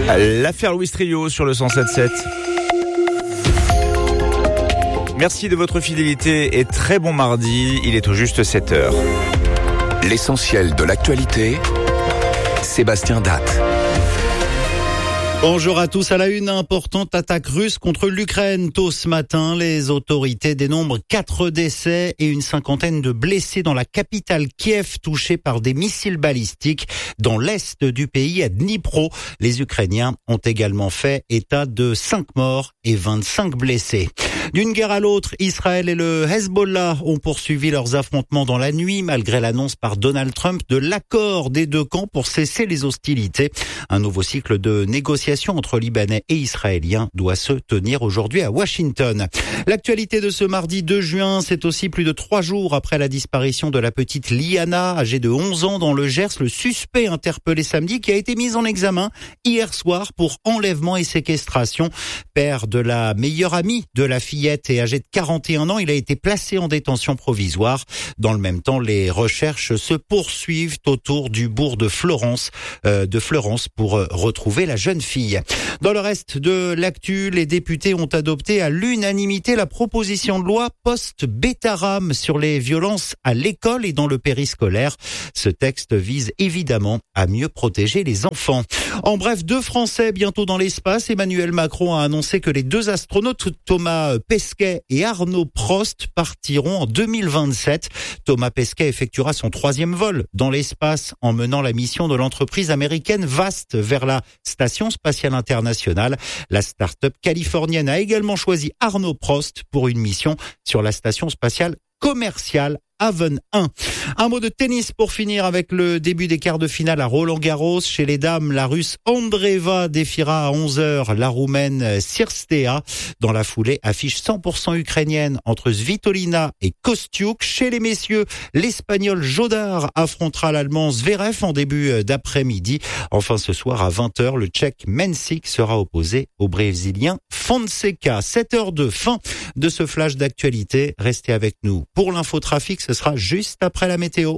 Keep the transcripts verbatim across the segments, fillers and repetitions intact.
L'affaire Louis Trio sur le cent sept sept. Merci de votre fidélité et très bon mardi. Il est au juste sept heures. L'essentiel de l'actualité, Sébastien Datte. Bonjour à tous. À la une, importante attaque russe contre l'Ukraine. Tôt ce matin, les autorités dénombrent quatre décès et une cinquantaine de blessés dans la capitale Kiev, touchée par des missiles balistiques dans l'est du pays, à Dnipro. Les Ukrainiens ont également fait état de cinq morts et vingt-cinq blessés. D'une guerre à l'autre, Israël et le Hezbollah ont poursuivi leurs affrontements dans la nuit, malgré l'annonce par Donald Trump de l'accord des deux camps pour cesser les hostilités. Un nouveau cycle de négociations entre Libanais et Israéliens doit se tenir aujourd'hui à Washington. L'actualité de ce mardi deux juin, c'est aussi plus de trois jours après la disparition de la petite Liana, âgée de onze ans dans le Gers, le suspect interpellé samedi qui a été mis en examen hier soir pour enlèvement et séquestration. Père de la meilleure amie de la fillette et âgé de quarante et un ans, il a été placé en détention provisoire. Dans le même temps, les recherches se poursuivent autour du bourg de Florence, euh, de Fleurance pour retrouver la jeune fille. Dans le reste de l'actu, les députés ont adopté à l'unanimité la proposition de loi post-Bétaram sur les violences à l'école et dans le périscolaire. Ce texte vise évidemment à mieux protéger les enfants. En bref, deux Français bientôt dans l'espace. Emmanuel Macron a annoncé que les deux astronautes Thomas Pesquet et Arnaud Prost partiront en deux mille vingt-sept. Thomas Pesquet effectuera son troisième vol dans l'espace en menant la mission de l'entreprise américaine Vast vers la station spatiale internationale. La start-up californienne a également choisi Arnaud Prost pour une mission sur la station spatiale commerciale Haven un. Un mot de tennis pour finir avec le début des quarts de finale à Roland-Garros. Chez les dames, la Russe Andreeva défiera à onze heures la Roumaine Cirstea. Dans la foulée, affiche cent pour cent ukrainienne entre Svitolina et Kostiuk. Chez les messieurs, l'Espagnol Jodar affrontera l'Allemand Zverev en début d'après-midi. Enfin, ce soir à vingt heures, le Tchèque Mensik sera opposé au Brésilien Fonseca. sept heures deux, fin de ce flash d'actualité. Restez avec nous pour l'infotrafic. Ce sera juste après la météo.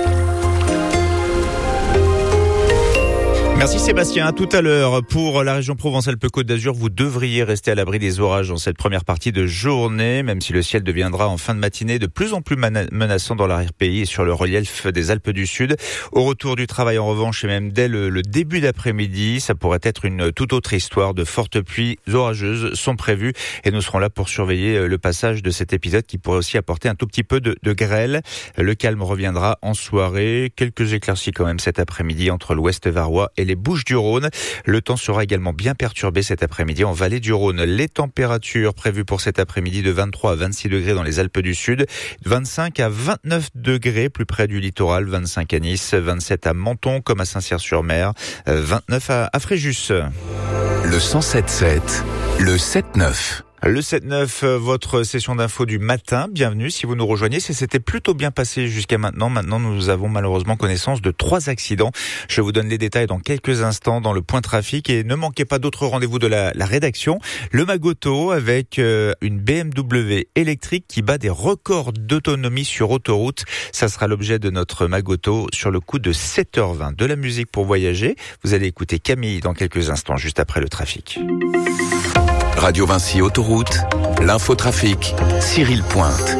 Merci Sébastien. À tout à l'heure. Pour la région Provence-Alpes-Côte d'Azur, vous devriez rester à l'abri des orages dans cette première partie de journée, même si le ciel deviendra en fin de matinée de plus en plus menaçant dans l'arrière-pays et sur le relief des Alpes du Sud. Au retour du travail, en revanche, et même dès le, le début d'après-midi, ça pourrait être une toute autre histoire. De fortes pluies orageuses sont prévues et nous serons là pour surveiller le passage de cet épisode qui pourrait aussi apporter un tout petit peu de, de grêle. Le calme reviendra en soirée. Quelques éclaircies quand même cet après-midi entre l'ouest varois et les Bouches-du-Rhône. Le temps sera également bien perturbé cet après-midi en vallée du Rhône. Les températures prévues pour cet après-midi de vingt-trois à vingt-six degrés dans les Alpes du Sud, vingt-cinq à vingt-neuf degrés plus près du littoral, vingt-cinq à Nice, vingt-sept à Menton comme à Saint-Cyr-sur-Mer, vingt-neuf à, à Fréjus. Le cent sept sept, le sept neuf. Le sept neuf, votre session d'info du matin. Bienvenue si vous nous rejoignez. C'était plutôt bien passé jusqu'à maintenant. Maintenant, nous avons malheureusement connaissance de trois accidents. Je vous donne les détails dans quelques instants dans le point trafic. Et ne manquez pas d'autres rendez-vous de la, la rédaction. Le Magoto avec euh, une B M W électrique qui bat des records d'autonomie sur autoroute. Ça sera l'objet de notre Magoto sur le coup de sept heures vingt. De la musique pour voyager. Vous allez écouter Camille dans quelques instants, juste après le trafic. Radio Vinci Autoroute, l'infotrafic, Cyril Pointe.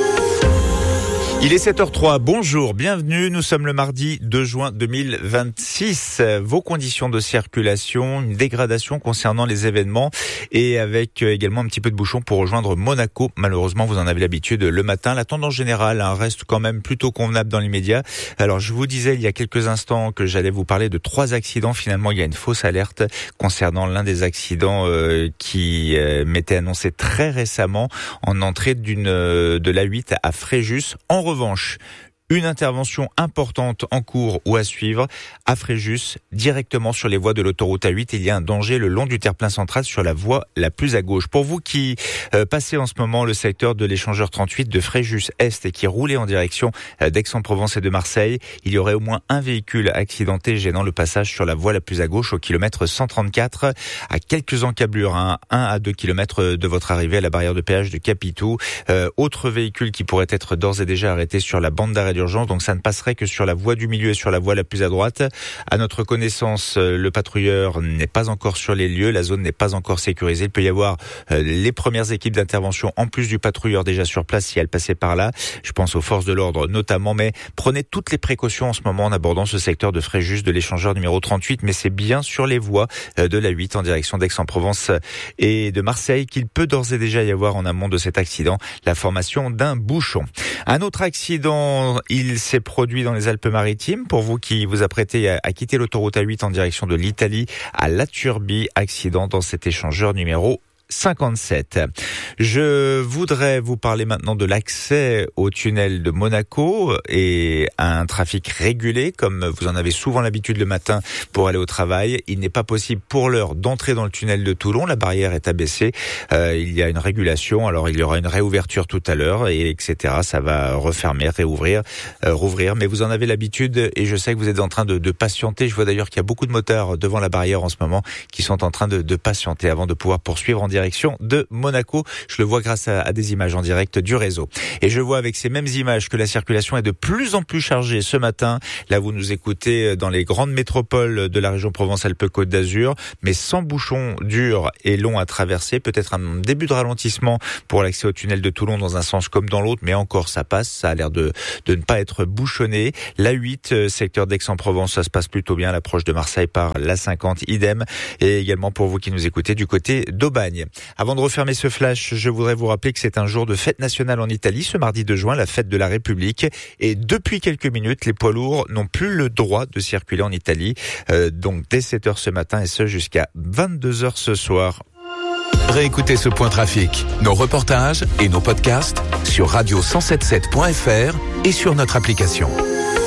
Il est sept heures trois, bonjour, bienvenue, nous sommes le mardi deux juin deux mille vingt-six. Vos conditions de circulation, une dégradation concernant les événements et avec également un petit peu de bouchon pour rejoindre Monaco. Malheureusement, vous en avez l'habitude le matin. La tendance générale hein, reste quand même plutôt convenable dans l'immédiat. Alors, je vous disais il y a quelques instants que j'allais vous parler de trois accidents. Finalement, il y a une fausse alerte concernant l'un des accidents euh, qui euh, m'était annoncé très récemment en entrée d'une euh, de l'A huit à Fréjus. En En revanche, une intervention importante en cours ou à suivre à Fréjus, directement sur les voies de l'autoroute A huit. Il y a un danger le long du terre-plein central sur la voie la plus à gauche. Pour vous qui euh, passez en ce moment le secteur de l'échangeur trente-huit de Fréjus-Est et qui roulez en direction euh, d'Aix-en-Provence et de Marseille, il y aurait au moins un véhicule accidenté gênant le passage sur la voie la plus à gauche au kilomètre cent trente-quatre, à quelques encablures, hein, un à deux kilomètres de votre arrivée à la barrière de péage de Capitou. Euh, autre véhicule qui pourrait être d'ores et déjà arrêté sur la bande d'arrêt d'arrêt d'urgence, donc ça ne passerait que sur la voie du milieu et sur la voie la plus à droite. À notre connaissance, le patrouilleur n'est pas encore sur les lieux, la zone n'est pas encore sécurisée. Il peut y avoir les premières équipes d'intervention en plus du patrouilleur déjà sur place si elle passait par là. Je pense aux forces de l'ordre notamment, mais prenez toutes les précautions en ce moment en abordant ce secteur de Fréjus de l'échangeur numéro trente-huit, mais c'est bien sur les voies de la huit en direction d'Aix-en-Provence et de Marseille qu'il peut d'ores et déjà y avoir en amont de cet accident la formation d'un bouchon. Un autre accident, il s'est produit dans les Alpes-Maritimes. Pour vous qui vous apprêtez à, à quitter l'autoroute A huit en direction de l'Italie, à La Turbie, accident dans cet échangeur numéro cinquante-sept. Je voudrais vous parler maintenant de l'accès au tunnel de Monaco et à un trafic régulé, comme vous en avez souvent l'habitude le matin pour aller au travail. Il n'est pas possible pour l'heure d'entrer dans le tunnel de Toulon. La barrière est abaissée. Euh, il y a une régulation. Alors il y aura une réouverture tout à l'heure et etc. Ça va refermer, réouvrir, euh, rouvrir. Mais vous en avez l'habitude et je sais que vous êtes en train de, de patienter. Je vois d'ailleurs qu'il y a beaucoup de motards devant la barrière en ce moment qui sont en train de, de patienter avant de pouvoir poursuivre en direction de Monaco. Je le vois grâce à, à des images en direct du réseau. Et je vois avec ces mêmes images que la circulation est de plus en plus chargée ce matin. Là, vous nous écoutez dans les grandes métropoles de la région Provence-Alpes-Côte d'Azur, mais sans bouchons durs et longs à traverser. Peut-être un début de ralentissement pour l'accès au tunnel de Toulon dans un sens comme dans l'autre, mais encore ça passe. Ça a l'air de, de ne pas être bouchonné. La huit, secteur d'Aix-en-Provence, ça se passe plutôt bien. L'approche de Marseille par la cinquante, idem. Et également pour vous qui nous écoutez du côté d'Aubagne. Avant de refermer ce flash, je voudrais vous rappeler que c'est un jour de fête nationale en Italie, ce mardi deux juin, la fête de la République. Et depuis quelques minutes, les poids lourds n'ont plus le droit de circuler en Italie. Euh, donc dès sept heures ce matin et ce jusqu'à vingt-deux heures ce soir. Réécoutez ce point trafic, nos reportages et nos podcasts sur radio cent soixante-dix-sept point f r et sur notre application.